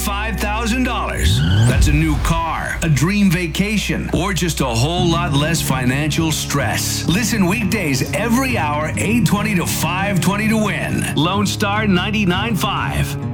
$25,000. That's a new car, a dream vacation, or just a whole lot less financial stress. Listen weekdays every hour, 8:20 to 5:20 to win. Lone Star 99.5.